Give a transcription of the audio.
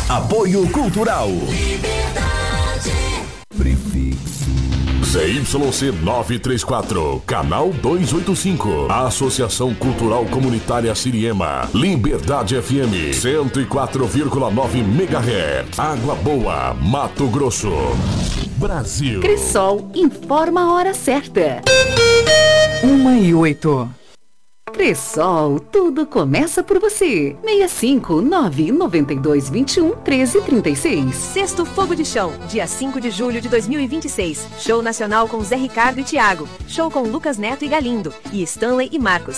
Apoio Cultural. Prefixo. ZYC 934, Canal 285. Associação Cultural Comunitária Siriema. Liberdade FM 104,9 MHz. Água Boa, Mato Grosso. Brasil. Cressol informa a hora certa. 1h08. Cressol, tudo começa por você. 65992211336. Sexto Fogo de Chão, dia 5 de julho de 2026. Show nacional com Zé Ricardo e Thiago. Show com Lucas Neto e Galindo. E Stanley e Marcos.